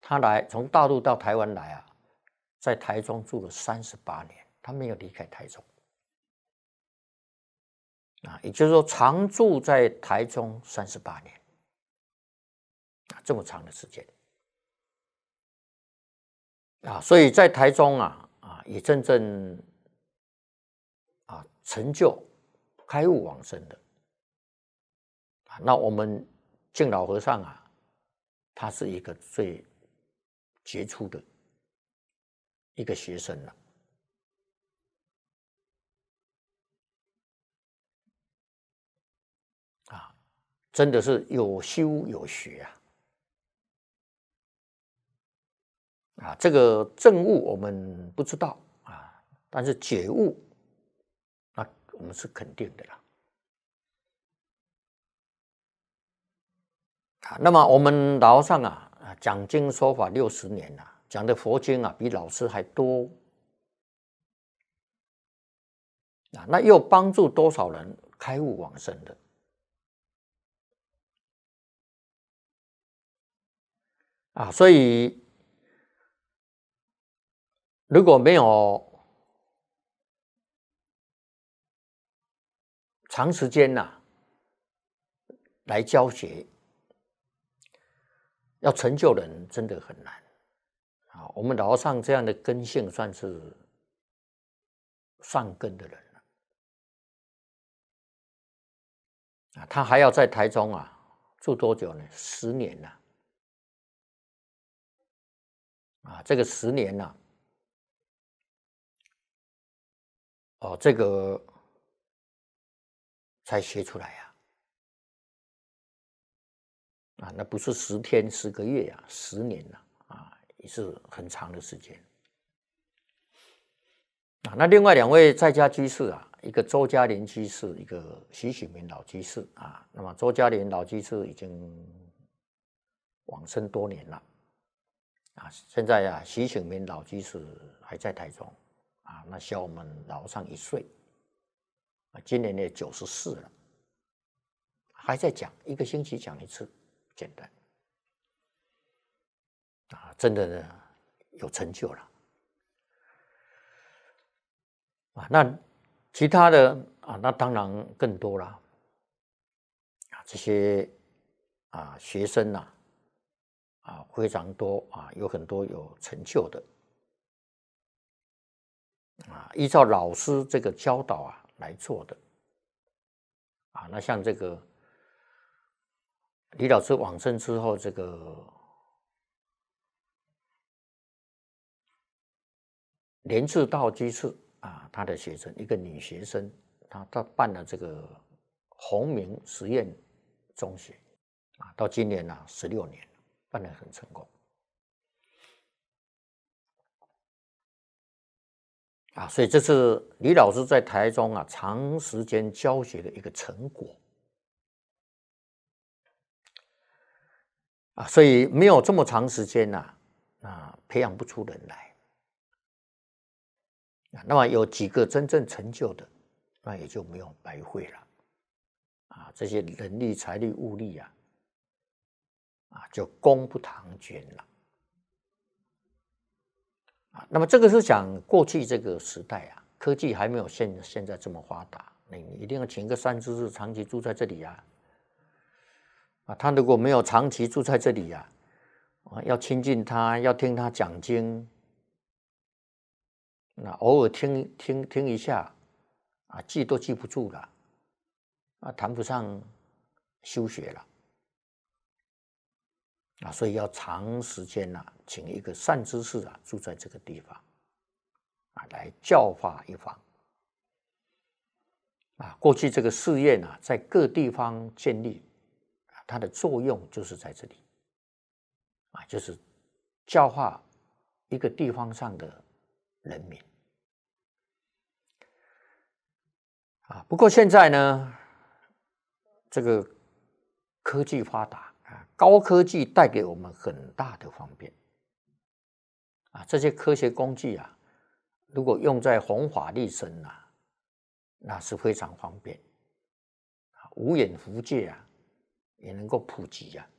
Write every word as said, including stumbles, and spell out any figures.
他来从大陆到台湾来啊，在台中住了三十八年，他没有离开台中啊，也就是说常住在台中三十八年啊，这么长的时间啊，所以在台中啊啊也真正啊成就开悟往生的啊，那我们敬老和尚啊，他是一个最杰出的一个学生了。啊，真的是有修有学啊！啊，这个证悟我们不知道啊，但是觉悟，那我们是肯定的啦。啊，那么我们老和尚啊，啊讲经说法六十年了，讲的佛经啊比老师还多啊，那又帮助多少人开悟往生的？啊，所以如果没有长时间呐、啊、来教学，要成就人真的很难啊。我们老和尚这样的根性算是上根的人了啊，他还要在台中啊住多久呢？十年了啊，这个十年呢、啊，哦，这个才学出来呀、啊，啊，那不是十天、十个月呀、啊，十年了啊，也是很长的时间啊。那另外两位在家居士啊，一个周嘉玲居士，一个徐许明老居士啊。那么周嘉玲老居士已经往生多年了啊，现在啊，徐许明老居士还在台中啊，那小我们老和尚一岁啊，今年也九十四了，还在讲，一个星期讲一次，简单啊，真的呢有成就了啊。那其他的啊，那当然更多了啊，这些啊学生呐啊，啊非常多啊，有很多有成就的啊，依照老师这个教导啊来做的啊。那像这个李老师往生之后，这个莲智道居士啊，他的学生一个女学生，她她办了这个弘明实验中学啊，到今年呢十六年，办得很成功啊，所以这是李老师在台中啊长时间教学的一个成果啊，所以没有这么长时间呐、啊，啊，培养不出人来。那么有几个真正成就的，那也就没有白费了啊！这些人力、财力、物力啊，啊，就功不唐捐了啊。那么这个是讲过去这个时代啊，科技还没有现现在这么发达，你一定要请个善知识长期住在这里呀、啊，啊，他如果没有长期住在这里呀、啊，啊，要亲近他，要听他讲经。那偶尔听听听一下，啊，记都记不住了，啊，谈不上修学了，啊，所以要长时间呐、啊，请一个善知识啊住在这个地方，啊，来教化一方，啊，过去这个寺院啊，在各地方建立，啊，它的作用就是在这里，啊，就是教化一个地方上的人民。啊，不过现在呢，这个科技发达啊，高科技带给我们很大的方便啊。这些科学工具啊，如果用在弘法利生啊，那是非常方便啊，无远弗届啊，也能够普及啊。